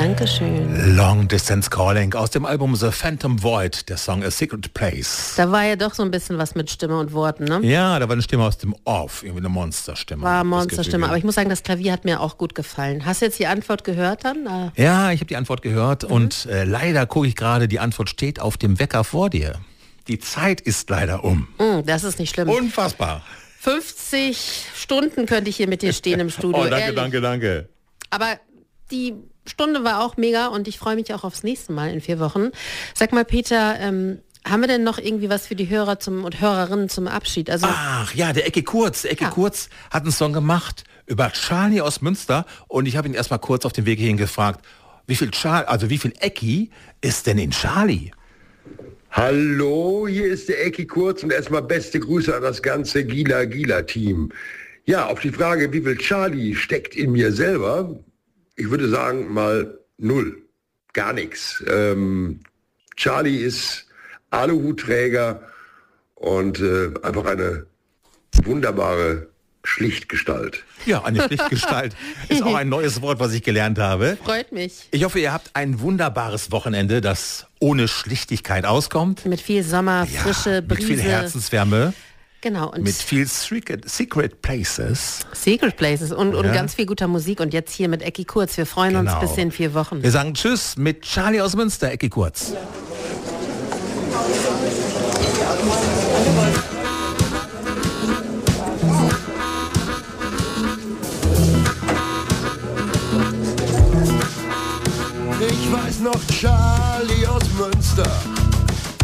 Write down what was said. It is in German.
Dankeschön. Long Distance Calling aus dem Album The Phantom Void, der Song A Secret Place. Da war ja doch so ein bisschen was mit Stimme und Worten, ne? Ja, da war eine Stimme aus dem Off, irgendwie eine Monsterstimme. War Monsterstimme, aber ich muss sagen, das Klavier hat mir auch gut gefallen. Hast du jetzt die Antwort gehört dann? Ja, ich habe die Antwort gehört und leider gucke ich gerade, die Antwort steht auf dem Wecker vor dir. Die Zeit ist leider um. Das ist nicht schlimm. Unfassbar. 50 Stunden könnte ich hier mit dir stehen im Studio. Oh, danke. Aber die Stunde war auch mega und ich freue mich auch aufs nächste Mal in 4 Wochen. Sag mal, Peter, haben wir denn noch irgendwie was für die Hörer und Hörerinnen zum Abschied? Also Ach ja, der Ecki Kurz. Der Ecki Kurz hat einen Song gemacht über Charlie aus Münster und ich habe ihn erstmal kurz auf dem Weg hierhin gefragt, wie viel Ecki ist denn in Charlie? Hallo, hier ist der Ecki Kurz und erstmal beste Grüße an das ganze Gila-Gila-Team. Ja, auf die Frage, wie viel Charlie steckt in mir selber, ich würde sagen mal 0, gar nichts. Charlie ist Aluhutträger und einfach eine wunderbare Schlichtgestalt. Ja, eine Schlichtgestalt ist auch ein neues Wort, was ich gelernt habe. Freut mich. Ich hoffe, ihr habt ein wunderbares Wochenende, das ohne Schlichtigkeit auskommt. Mit viel Sommer, frische Brise. Mit viel Herzenswärme. Genau. Und mit viel Secret Places. Secret Places und ganz viel guter Musik. Und jetzt hier mit Ecki Kurz. Wir freuen uns bis in 4 Wochen. Wir sagen Tschüss mit Charlie aus Münster, Ecki Kurz.